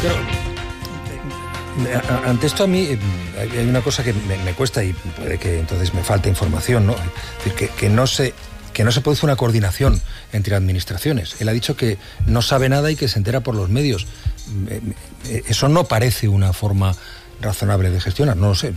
Pero, ante esto a mí hay una cosa que me cuesta y puede que entonces me falte información, ¿no? Es decir, que no se produce una coordinación entre administraciones. Él ha dicho que no sabe nada y que se entera por los medios. Eso no parece una forma razonable de gestionar, no lo sé.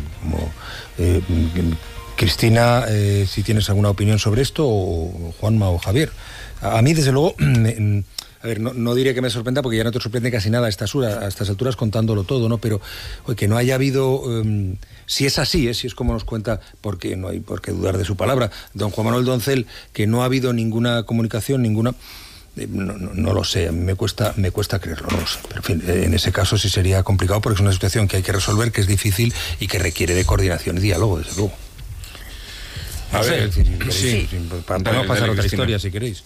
Cristina, si tienes alguna opinión sobre esto, o Juanma o Javier. A mí, desde luego, no diré que me sorprenda, porque ya no te sorprende casi nada a estas alturas contándolo todo, ¿no? Pero que no haya habido, si es así, si es como nos cuenta, porque no hay por qué dudar de su palabra, don Juan Manuel Doncel, que no ha habido ninguna comunicación, no lo sé, a mí me cuesta creerlo, no lo sé. Pero en fin, en ese caso sí sería complicado, porque es una situación que hay que resolver, que es difícil y que requiere de coordinación y diálogo, desde luego. A ver, podemos pasar a otra historia si queréis.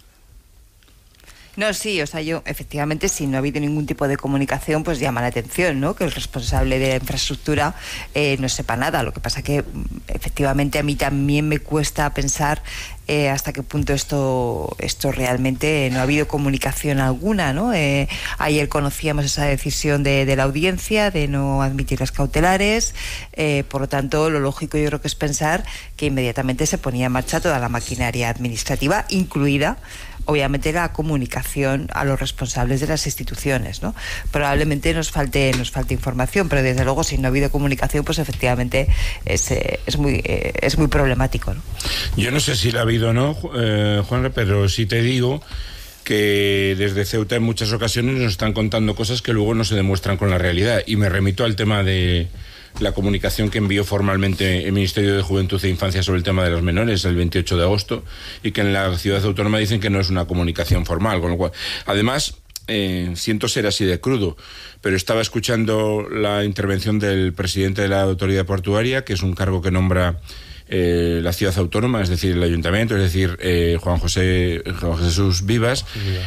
No, sí, o sea, yo, efectivamente, si no ha habido ningún tipo de comunicación, pues llama la atención, ¿no? Que el responsable de la infraestructura no sepa nada. Lo que pasa que, efectivamente, a mí también me cuesta pensar hasta qué punto esto realmente no ha habido comunicación alguna, ¿no? Ayer conocíamos esa decisión de la audiencia de no admitir las cautelares, por lo tanto, lo lógico yo creo que es pensar que inmediatamente se ponía en marcha toda la maquinaria administrativa, incluida obviamente la comunicación a los responsables de las instituciones, ¿no? Probablemente nos falte información, pero desde luego si no ha habido comunicación, pues efectivamente es muy problemático, ¿no? Yo no sé si la ha habido o no, Juan, pero sí te digo que desde Ceuta en muchas ocasiones nos están contando cosas que luego no se demuestran con la realidad, y me remito al tema de la comunicación que envió formalmente el Ministerio de Juventud e Infancia sobre el tema de los menores el 28 de agosto, y que en la ciudad autónoma dicen que no es una comunicación formal, con lo cual, además, siento ser así de crudo, pero estaba escuchando la intervención del presidente de la autoridad portuaria, que es un cargo que nombra la ciudad autónoma, es decir, el ayuntamiento, es decir, Juan Jesús Vivas,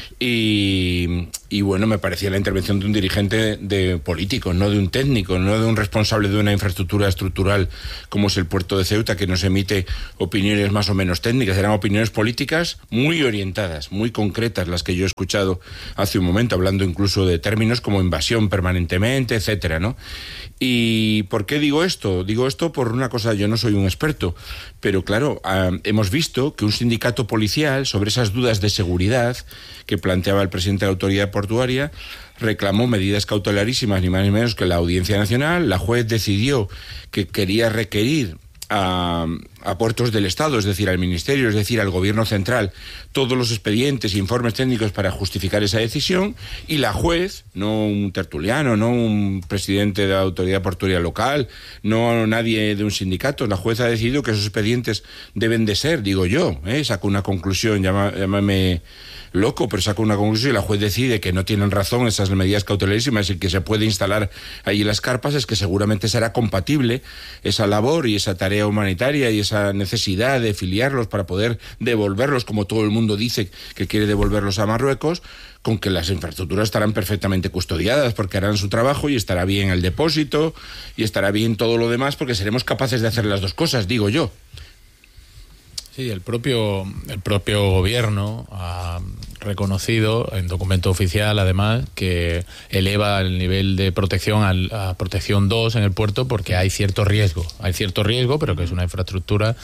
y bueno, me parecía la intervención de un dirigente de político, no de un técnico, no de un responsable de una infraestructura estructural como es el puerto de Ceuta, que nos emite opiniones más o menos técnicas. Eran opiniones políticas muy orientadas, muy concretas, las que yo he escuchado hace un momento, hablando incluso de términos como invasión permanentemente, etcétera, ¿no? ¿Y por qué digo esto? Digo esto por una cosa, yo no soy un experto, pero claro, hemos visto que un sindicato policial, sobre esas dudas de seguridad que planteaba el presidente de la autoridad portuaria, reclamó medidas cautelarísimas, ni más ni menos que la Audiencia Nacional. La juez decidió que quería requerir a puertos del Estado, es decir, al Ministerio, es decir, al Gobierno Central, todos los expedientes e informes técnicos para justificar esa decisión, y la juez, no un tertuliano, no un presidente de la autoridad portuaria local, no nadie de un sindicato, la juez ha decidido que esos expedientes deben de ser, digo yo, saco una conclusión, llámame loco, pero saco una conclusión y la juez decide que no tienen razón esas medidas cautelarísimas y que se puede instalar allí las carpas, es que seguramente será compatible esa labor y esa tarea humanitaria y esa necesidad de filiarlos para poder devolverlos, como todo el mundo dice que quiere devolverlos a Marruecos, con que las infraestructuras estarán perfectamente custodiadas, porque harán su trabajo y estará bien el depósito y estará bien todo lo demás, porque seremos capaces de hacer las dos cosas, digo yo. Sí, el propio gobierno ha reconocido en documento oficial, además, que eleva el nivel de protección a protección 2 en el puerto porque hay cierto riesgo. Hay cierto riesgo, pero que es una infraestructura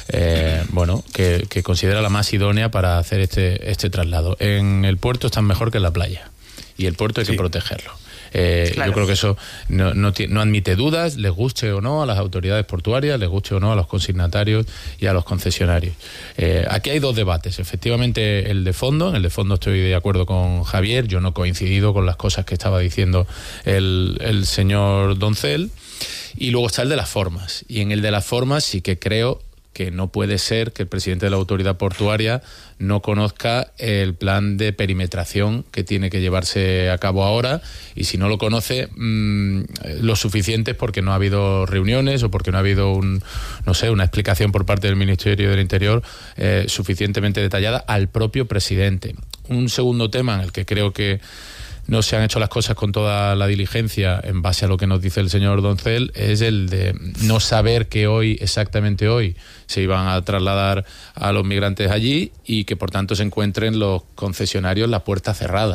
que considera la más idónea para hacer este traslado. En el puerto están mejor que en la playa, y el puerto hay que protegerlo. Claro. Yo creo que eso no admite dudas, les guste o no a las autoridades portuarias, les guste o no a los consignatarios y a los concesionarios. Aquí hay dos debates. Efectivamente, en el de fondo estoy de acuerdo con Javier. Yo no he coincidido con las cosas que estaba diciendo el señor Doncel. Y luego está el de las formas. Y en el de las formas sí que creo que no puede ser que el presidente de la autoridad portuaria no conozca el plan de perimetración que tiene que llevarse a cabo ahora, y si no lo conoce, lo suficiente es porque no ha habido reuniones o porque no ha habido una explicación por parte del Ministerio del Interior suficientemente detallada al propio presidente. Un segundo tema en el que creo que no se han hecho las cosas con toda la diligencia en base a lo que nos dice el señor Doncel, es el de no saber que exactamente hoy, se iban a trasladar a los migrantes allí y que por tanto se encuentren los concesionarios la puerta cerrada.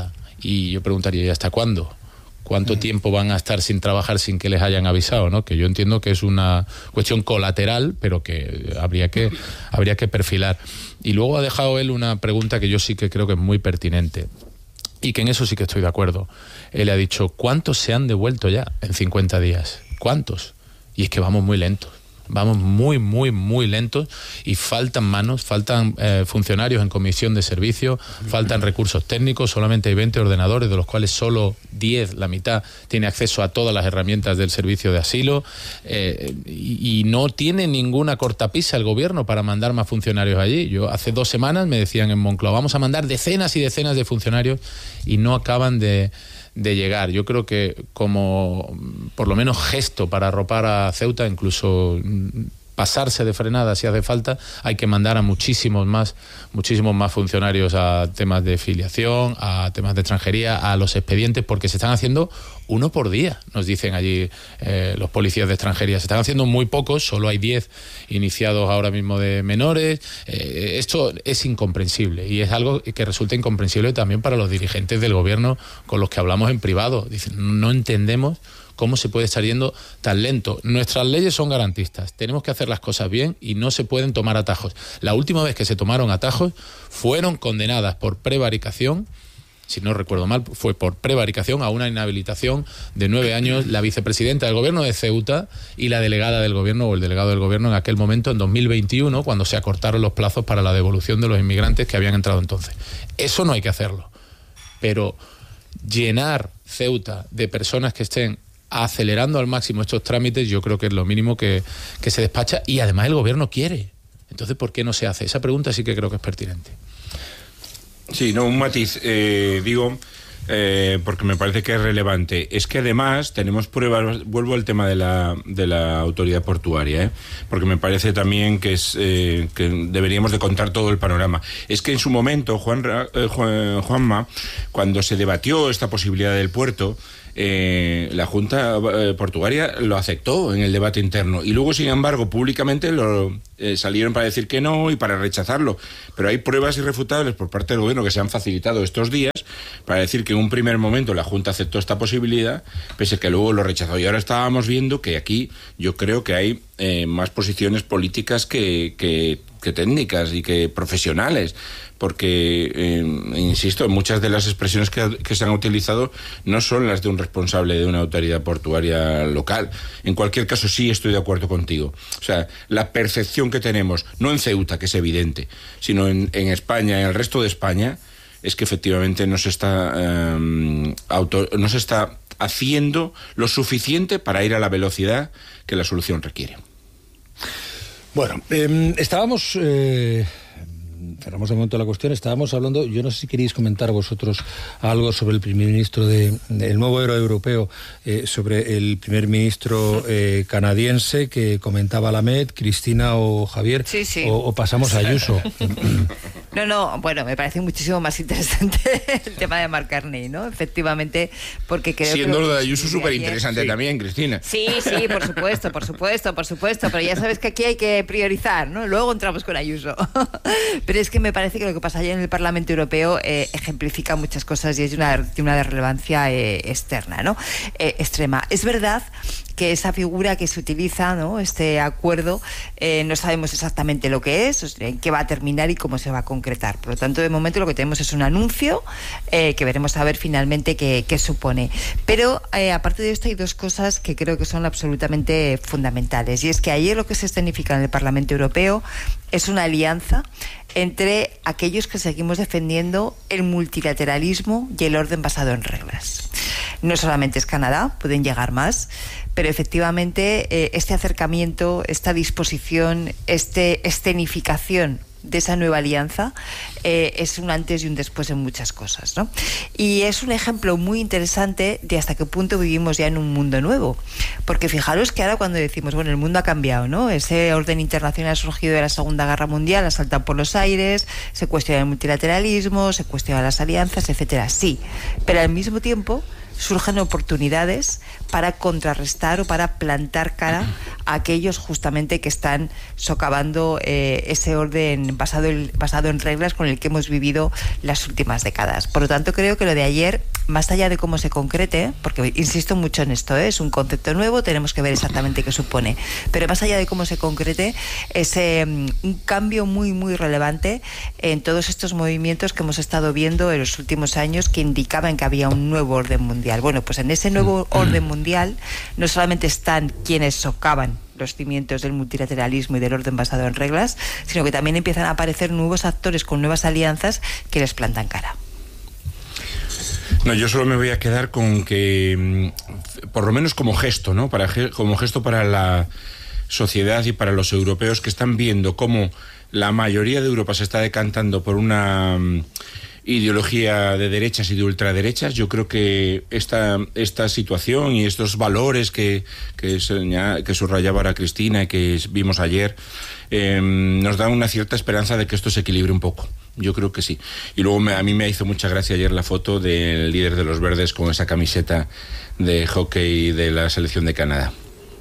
Y yo preguntaría, ¿y hasta cuándo? ¿Cuánto tiempo van a estar sin trabajar sin que les hayan avisado, ¿no? Que yo entiendo que es una cuestión colateral, pero que habría que perfilar. Y luego ha dejado él una pregunta que yo sí que creo que es muy pertinente y que en eso sí que estoy de acuerdo. Él ha dicho, ¿cuántos se han devuelto ya en 50 días? ¿Cuántos? Y es que vamos muy lentos. Vamos muy lentos y faltan manos, faltan funcionarios en comisión de servicio, faltan recursos técnicos, solamente hay 20 ordenadores, de los cuales solo 10, la mitad, tiene acceso a todas las herramientas del servicio de asilo, y no tiene ninguna cortapisa el gobierno para mandar más funcionarios allí. Yo hace 2 semanas me decían en Moncloa, vamos a mandar decenas y decenas de funcionarios y no acaban de llegar. Yo creo que como por lo menos gesto para arropar a Ceuta, incluso pasarse de frenada si hace falta, hay que mandar a muchísimos más funcionarios a temas de filiación, a temas de extranjería, a los expedientes, porque se están haciendo 1 por día, nos dicen allí los policías de extranjería. Se están haciendo muy pocos, solo hay 10 iniciados ahora mismo de menores. Esto es incomprensible y es algo que resulta incomprensible también para los dirigentes del gobierno con los que hablamos en privado. Dicen, no entendemos cómo se puede estar yendo tan lento. Nuestras leyes son garantistas, tenemos que hacer las cosas bien y no se pueden tomar atajos. La última vez que se tomaron atajos fueron condenadas por prevaricación, si no recuerdo mal, fue por prevaricación a una inhabilitación de 9 años la vicepresidenta del gobierno de Ceuta y la delegada del gobierno o el delegado del gobierno en aquel momento, en 2021, cuando se acortaron los plazos para la devolución de los inmigrantes que habían entrado entonces. Eso no hay que hacerlo. Pero llenar Ceuta de personas que estén acelerando al máximo estos trámites, yo creo que es lo mínimo que se despacha, y además el gobierno quiere. Entonces, ¿por qué no se hace? Esa pregunta sí que creo que es pertinente. Sí, no, un matiz, porque me parece que es relevante. Es que además tenemos pruebas, vuelvo al tema de la autoridad portuaria, porque me parece también que que deberíamos de contar todo el panorama. Es que en su momento, Juanma, cuando se debatió esta posibilidad del puerto, la Junta Portuaria lo aceptó en el debate interno y luego, sin embargo, públicamente salieron para decir que no y para rechazarlo, pero hay pruebas irrefutables por parte del gobierno que se han facilitado estos días para decir que en un primer momento la Junta aceptó esta posibilidad, pese a que luego lo rechazó. Y ahora estábamos viendo que aquí yo creo que hay más posiciones políticas que técnicas y que profesionales, porque, insisto, muchas de las expresiones que se han utilizado no son las de un responsable de una autoridad portuaria local. En cualquier caso, sí estoy de acuerdo contigo. O sea, la percepción que tenemos, no en Ceuta, que es evidente, sino en España, en el resto de España, es que efectivamente no se está haciendo lo suficiente para ir a la velocidad que la solución requiere. Bueno, estábamos... cerramos de momento la cuestión. Estábamos hablando, yo no sé si queréis comentar vosotros algo sobre el primer ministro del nuevo héroe europeo, sobre el primer ministro canadiense que comentaba Lamed, Cristina o Javier, sí. O pasamos a Ayuso. No, bueno, me parece muchísimo más interesante el tema de Mark Carney, ¿no? Efectivamente, porque creo siendo que... lo de Ayuso súper interesante también, Cristina. Sí, por supuesto, pero ya sabes que aquí hay que priorizar, ¿no? Luego entramos con Ayuso. Pero es que me parece que lo que pasa allá en el Parlamento Europeo ejemplifica muchas cosas y es de una relevancia externa, ¿no? Extrema. Es verdad que esa figura que se utiliza, ¿no? Este acuerdo, no sabemos exactamente lo que es, en qué va a terminar y cómo se va a concretar. Por lo tanto, de momento lo que tenemos es un anuncio que veremos a ver finalmente qué supone. Pero aparte de esto hay 2 cosas que creo que son absolutamente fundamentales, y es que ayer lo que se escenifica en el Parlamento Europeo es una alianza entre aquellos que seguimos defendiendo el multilateralismo y el orden basado en reglas. No solamente es Canadá, pueden llegar más, pero efectivamente este acercamiento, esta disposición, esta escenificación de esa nueva alianza es un antes y un después en muchas cosas, ¿no? Y es un ejemplo muy interesante de hasta qué punto vivimos ya en un mundo nuevo, porque fijaros que ahora cuando decimos, bueno, el mundo ha cambiado, ¿no? Ese orden internacional surgido de la Segunda Guerra Mundial ha saltado por los aires, se cuestiona el multilateralismo, se cuestiona las alianzas, etcétera, sí, pero al mismo tiempo surgen oportunidades para contrarrestar o para plantar cara a aquellos justamente que están socavando ese orden basado en reglas con el que hemos vivido las últimas décadas. Por lo tanto, creo que lo de ayer, más allá de cómo se concrete, porque insisto mucho en esto, es un concepto nuevo, tenemos que ver exactamente qué supone, pero más allá de cómo se concrete, es un cambio muy, muy relevante en todos estos movimientos que hemos estado viendo en los últimos años que indicaban que había un nuevo orden mundial. Bueno, pues en ese nuevo orden mundial no solamente están quienes socavan los cimientos del multilateralismo y del orden basado en reglas, sino que también empiezan a aparecer nuevos actores con nuevas alianzas que les plantan cara. No, yo solo me voy a quedar con que, por lo menos como gesto, ¿no? Como gesto para la sociedad y para los europeos que están viendo cómo la mayoría de Europa se está decantando por una ideología de derechas y de ultraderechas. Yo creo que esta situación y estos valores que subrayaba ahora Cristina y que vimos ayer nos dan una cierta esperanza de que esto se equilibre un poco. Yo creo que sí. Y luego a mí me hizo mucha gracia ayer la foto del líder de los Verdes con esa camiseta de hockey de la selección de Canadá.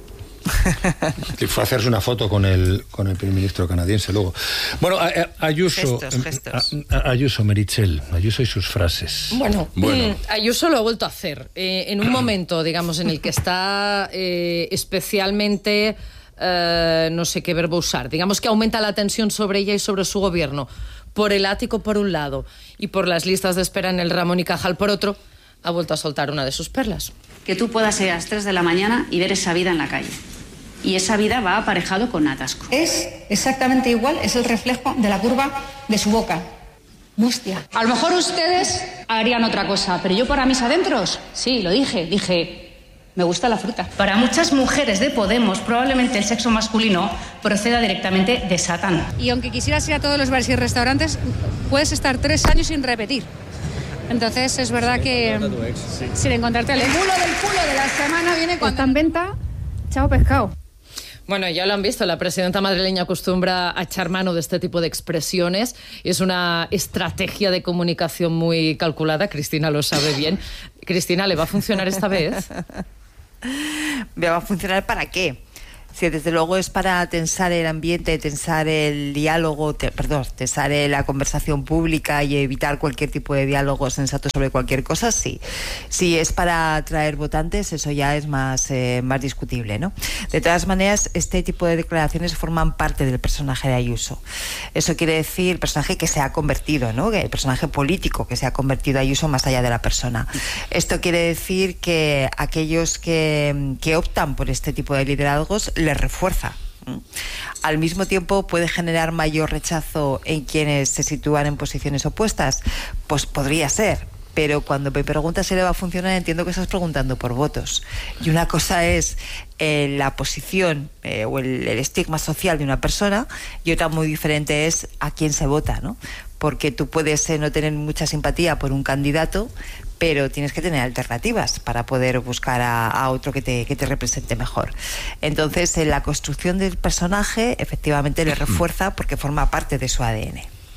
Que fue a hacerse una foto con el primer ministro canadiense luego. Bueno, Ayuso, gestos. Ayuso, Meritxell, Ayuso y sus frases. Bueno. Ayuso lo ha vuelto a hacer en un momento, digamos, en el que está especialmente no sé qué verbo usar, digamos que aumenta la tensión sobre ella y sobre su gobierno, por el ático por un lado y por las listas de espera en el Ramón y Cajal por otro. Ha vuelto a soltar una de sus perlas. Que tú puedas ir a las 3 de la mañana y ver esa vida en la calle. Y esa vida va aparejado con atasco. Es exactamente igual, es el reflejo de la curva de su boca. Mustia. A lo mejor ustedes harían otra cosa, pero yo para mis adentros, sí, lo dije, me gusta la fruta. Para muchas mujeres de Podemos, probablemente el sexo masculino proceda directamente de Satán. Y aunque quisieras ir a todos los bares y restaurantes, puedes estar 3 años sin repetir. Entonces es verdad que sin encontrarte el culo del culo de la semana viene cuando está en venta, chao pescado. Bueno, ya lo han visto, la presidenta madrileña acostumbra a echar mano de este tipo de expresiones. Es una estrategia de comunicación muy calculada, Cristina lo sabe bien. Cristina, ¿le va a funcionar esta vez? ¿Me va a funcionar para qué? Sí, desde luego es para tensar el ambiente, tensar el diálogo, tensar la conversación pública y evitar cualquier tipo de diálogo sensato sobre cualquier cosa, sí. Si es para atraer votantes, eso ya es más discutible, ¿no? De todas maneras, este tipo de declaraciones forman parte del personaje de Ayuso. Eso quiere decir el personaje que se ha convertido, ¿no? El personaje político que se ha convertido Ayuso más allá de la persona. Esto quiere decir que aquellos que optan por este tipo de liderazgos les refuerza. Al mismo tiempo puede generar mayor rechazo en quienes se sitúan en posiciones opuestas. Pues podría ser, pero cuando me preguntas si le va a funcionar, entiendo que estás preguntando por votos. Y una cosa es la posición o el estigma social de una persona, y otra muy diferente es a quién se vota, ¿no? Porque tú puedes no tener mucha simpatía por un candidato, pero tienes que tener alternativas para poder buscar a otro que te represente mejor. Entonces, la construcción del personaje efectivamente le refuerza porque forma parte de su ADN.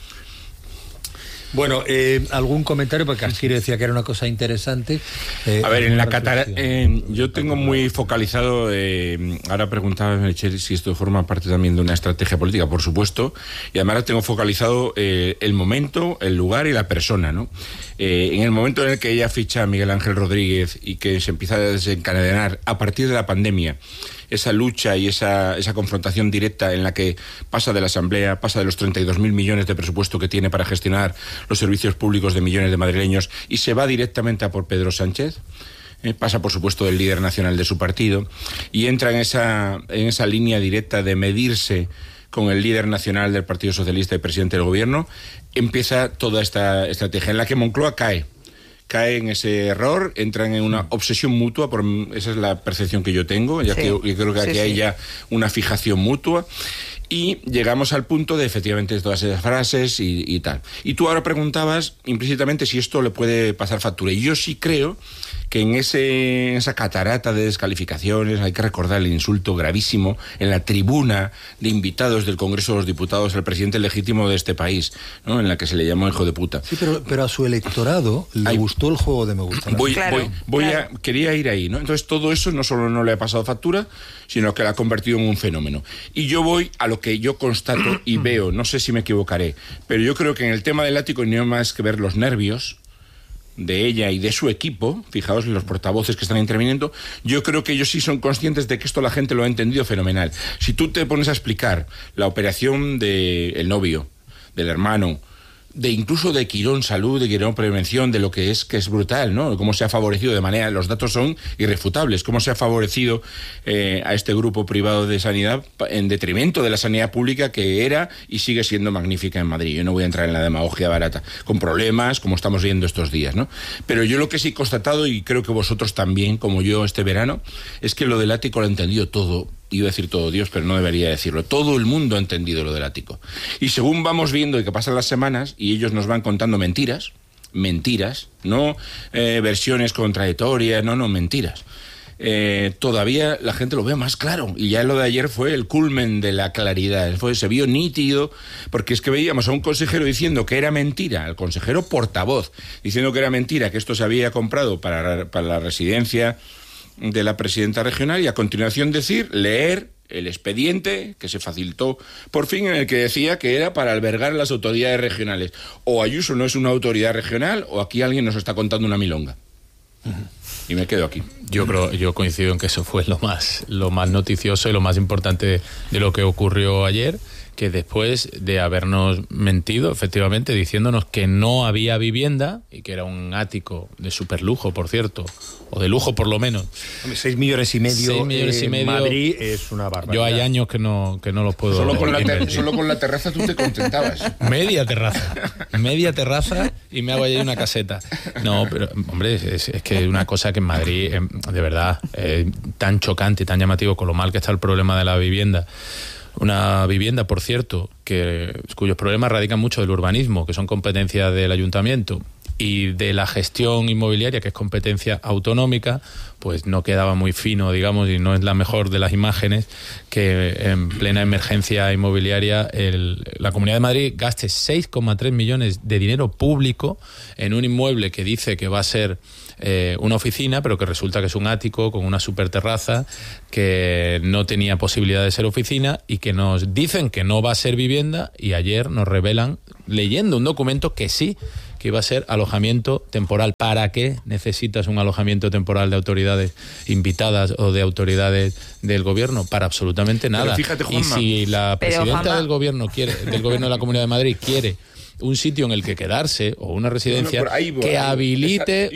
Bueno, ¿algún comentario? Porque Asquiro decía que era una cosa interesante. A ver, en la Qatar, yo tengo muy focalizado, ahora preguntaba Meritxell si esto forma parte también de una estrategia política, por supuesto, y además tengo focalizado el momento, el lugar y la persona, ¿no? En el momento en el que ella ficha a Miguel Ángel Rodríguez y que se empieza a desencadenar a partir de la pandemia, esa lucha y esa confrontación directa en la que pasa de la Asamblea, pasa de los 32.000 millones de presupuesto que tiene para gestionar los servicios públicos de millones de madrileños y se va directamente a por Pedro Sánchez, pasa por supuesto del líder nacional de su partido y entra en esa línea directa de medirse con el líder nacional del Partido Socialista y presidente del gobierno, empieza toda esta estrategia en la que Moncloa cae en ese error, entran en una obsesión mutua, esa es la percepción que yo tengo, ya que yo creo que aquí hay ya una fijación mutua, y llegamos al punto de efectivamente todas esas frases y tal. Y tú ahora preguntabas implícitamente si esto le puede pasar factura, y yo sí creo que en esa catarata de descalificaciones hay que recordar el insulto gravísimo en la tribuna de invitados del Congreso de los Diputados al presidente legítimo de este país, ¿no? En la que se le llamó hijo de puta. Sí, pero a su electorado le gustó el juego de me gusta. Quería ir ahí, ¿no? Entonces todo eso no solo no le ha pasado factura, sino que la ha convertido en un fenómeno. Y yo voy a lo que yo constato y veo, no sé si me equivocaré, pero yo creo que en el tema del ático no hay más que ver los nervios de ella y de su equipo. Fijaos en los portavoces que están interviniendo. Yo creo que ellos sí son conscientes de que esto la gente lo ha entendido fenomenal. Si tú te pones a explicar la operación del novio, del hermano, incluso de Quirón Salud, de Quirón Prevención, de lo que es brutal, ¿no? Cómo se ha favorecido de manera, los datos son irrefutables, cómo se ha favorecido a este grupo privado de sanidad en detrimento de la sanidad pública que era y sigue siendo magnífica en Madrid. Yo no voy a entrar en la demagogia barata, con problemas como estamos viendo estos días, ¿no? Pero yo lo que sí he constatado, y creo que vosotros también, como yo este verano, es que lo del ático lo ha entendido todo. Iba a decir todo Dios, pero no debería decirlo. Todo el mundo ha entendido lo del ático. Y según vamos viendo y que pasan las semanas, y ellos nos van contando mentiras, no versiones contradictorias, no, mentiras. Todavía la gente lo ve más claro. Y ya lo de ayer fue el culmen de la claridad. Se vio nítido, porque es que veíamos a un consejero diciendo que era mentira, al consejero portavoz, diciendo que era mentira, que esto se había comprado para la residencia de la presidenta regional, y a continuación leer el expediente que se facilitó por fin, en el que decía que era para albergar las autoridades regionales. O Ayuso no es una autoridad regional, o aquí alguien nos está contando una milonga. Y me quedo aquí. Yo coincido en que eso fue lo más noticioso y lo más importante de lo que ocurrió ayer, que después de habernos mentido, efectivamente, diciéndonos que no había vivienda y que era un ático de superlujo, por cierto, o de lujo por lo menos. 6,5 millones en Madrid es una barbaridad. Yo hay años que no los puedo solo con la terraza tú te contentabas. Media terraza y me hago allí una caseta. No, pero hombre, es que es una cosa que en Madrid, de verdad, tan chocante y tan llamativo con lo mal que está el problema de la vivienda. Una vivienda, por cierto, cuyos problemas radican mucho del urbanismo, que son competencias del ayuntamiento, y de la gestión inmobiliaria, que es competencia autonómica, pues no quedaba muy fino, digamos, y no es la mejor de las imágenes que en plena emergencia inmobiliaria la Comunidad de Madrid gaste 6,3 millones de dinero público en un inmueble que dice que va a ser una oficina, pero que resulta que es un ático con una superterraza que no tenía posibilidad de ser oficina, y que nos dicen que no va a ser vivienda, y ayer nos revelan, leyendo un documento, que sí, que iba a ser alojamiento temporal. ¿Para qué necesitas un alojamiento temporal de autoridades invitadas o de autoridades del gobierno? Para absolutamente nada. Pero fíjate, Juanma, y si la presidenta del gobierno de la Comunidad de Madrid quiere un sitio en el que quedarse, o una residencia, que habilite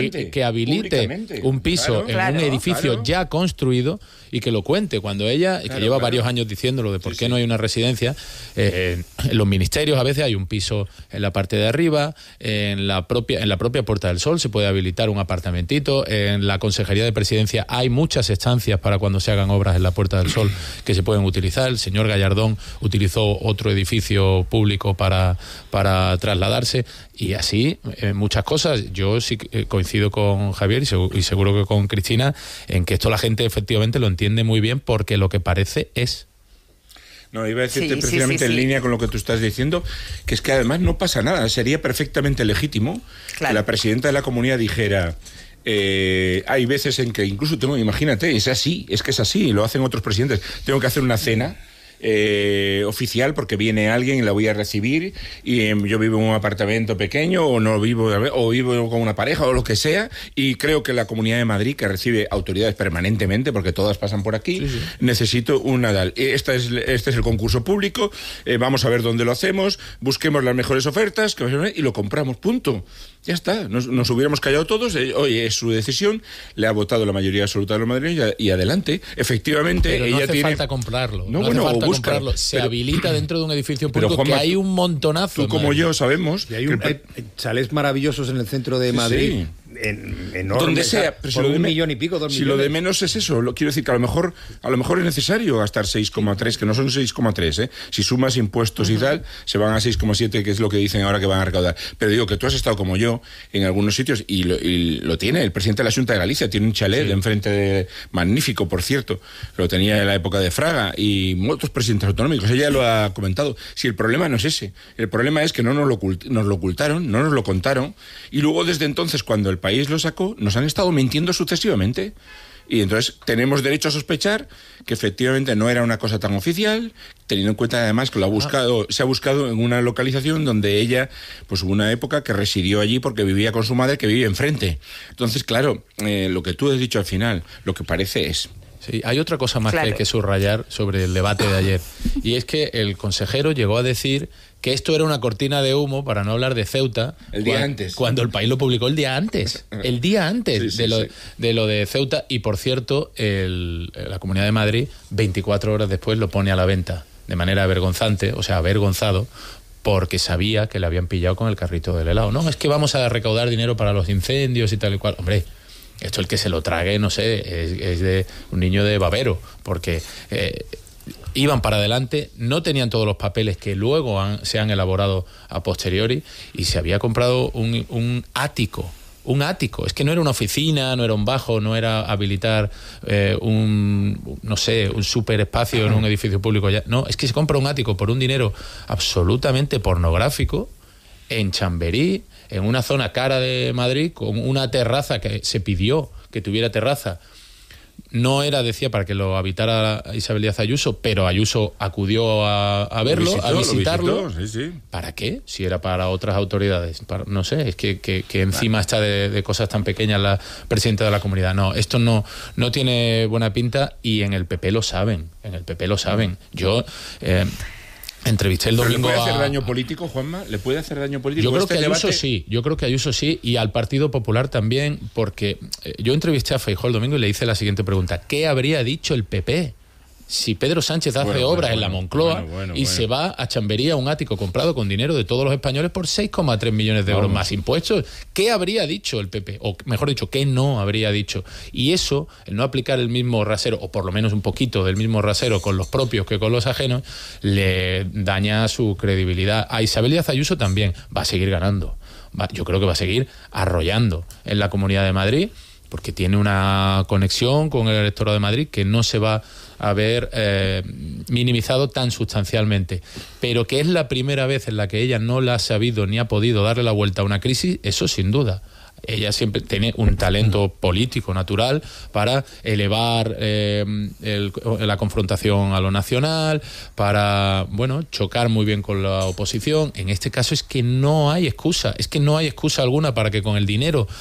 un piso en un edificio ya construido, y que lo cuente cuando ella, que lleva varios años diciéndolo de por qué no hay una residencia. En los ministerios a veces hay un piso en la parte de arriba, en la propia Puerta del Sol se puede habilitar un apartamentito, en la Consejería de Presidencia hay muchas estancias para cuando se hagan obras en la Puerta del Sol que se pueden utilizar. El señor Gallardón utilizó otro edificio público para trasladarse, y así muchas cosas. Yo sí coincido con Javier y seguro que con Cristina en que esto la gente efectivamente lo entiende muy bien, porque lo que parece es... No, iba a decirte precisamente en línea con lo que tú estás diciendo, que es que además no pasa nada. Sería perfectamente legítimo que la presidenta de la comunidad dijera... hay veces en que incluso imagínate, es que es así, lo hacen otros presidentes. Tengo que hacer una cena oficial porque viene alguien y la voy a recibir, y yo vivo en un apartamento pequeño, o vivo con una pareja o lo que sea, y creo que la Comunidad de Madrid, que recibe autoridades permanentemente porque todas pasan por aquí, necesito una DAL. Este es el concurso público, vamos a ver dónde lo hacemos, busquemos las mejores ofertas y lo compramos, punto. Ya está, nos hubiéramos callado todos. Oye, es su decisión, le ha votado la mayoría absoluta de los madrileños, y adelante. Efectivamente, pero no ella hace falta comprarlo. No hace falta comprarlo. Se habilita dentro de un edificio público, Juanma, que hay un montonazo. Tú como yo sabemos. Y hay chalés maravillosos en el centro de Madrid. enorme. Donde sea, pero por 1 millón y pico, 2 millones. Si lo de menos es eso, quiero decir que a lo mejor es necesario gastar 6,3, que no son 6,3, si sumas impuestos y tal, se van a 6,7, que es lo que dicen ahora que van a recaudar. Pero digo que tú has estado como yo en algunos sitios y lo tiene el presidente de la Xunta de Galicia, tiene un chalet enfrente de, magnífico, por cierto, lo tenía en la época de Fraga, y otros presidentes autonómicos, ella lo ha comentado. Si el problema no es ese, el problema es que no nos lo ocultaron, no nos lo contaron, y luego desde entonces, cuando el país lo sacó, nos han estado mintiendo sucesivamente. Y entonces tenemos derecho a sospechar que efectivamente no era una cosa tan oficial, teniendo en cuenta además que se ha buscado en una localización donde ella, pues hubo una época que residió allí porque vivía con su madre, que vive enfrente. Entonces, claro, lo que tú has dicho al final, lo que parece es... Sí, hay otra cosa más que hay que subrayar sobre el debate de ayer, y es que el consejero llegó a decir que esto era una cortina de humo para no hablar de Ceuta el día antes, cuando el país lo publicó el día antes de lo de Ceuta, y por cierto la Comunidad de Madrid 24 horas después lo pone a la venta de manera avergonzante, o sea, avergonzado, porque sabía que le habían pillado con el carrito del helado. No, es que vamos a recaudar dinero para los incendios y tal y cual. Hombre, esto el que se lo trague, no sé, es de un niño de babero, porque iban para adelante, no tenían todos los papeles que luego se han elaborado a posteriori, y se había comprado un ático. Un ático, es que no era una oficina, no era un bajo, no era habilitar un super espacio en un edificio público. No, es que se compra un ático por un dinero absolutamente pornográfico en Chamberí, en una zona cara de Madrid, con una terraza que se pidió que tuviera terraza. No era, decía, para que lo habitara Isabel Díaz Ayuso, pero Ayuso acudió a verlo, a visitarlo. Lo visitó, sí. ¿Para qué? Si era para otras autoridades. No sé, es que encima está de cosas tan pequeñas la presidenta de la comunidad. No, esto no tiene buena pinta, y en el PP lo saben. Yo... entrevisté el domingo. ¿Le puede hacer daño político, Juanma? ¿Le puede hacer daño político? Yo creo que Ayuso sí, y al Partido Popular también, porque yo entrevisté a Feijóo el domingo y le hice la siguiente pregunta: ¿qué habría dicho el PP si Pedro Sánchez hace obras en la Moncloa y se va a Chamberí, a un ático comprado con dinero de todos los españoles por 6,3 millones de euros más impuestos? ¿Qué habría dicho el PP? O mejor dicho, ¿qué no habría dicho? Y eso, el no aplicar el mismo rasero, o por lo menos un poquito del mismo rasero con los propios que con los ajenos, le daña su credibilidad. A Isabel Díaz Ayuso también va a seguir ganando. Yo creo que va a seguir arrollando en la Comunidad de Madrid, porque tiene una conexión con el electorado de Madrid que no se va a ver minimizado tan sustancialmente, pero que es la primera vez en la que ella no la ha sabido ni ha podido darle la vuelta a una crisis, eso sin duda. Ella siempre tiene un talento político natural para elevar la confrontación a lo nacional, para, chocar muy bien con la oposición. En este caso es que no hay excusa alguna para que con el dinero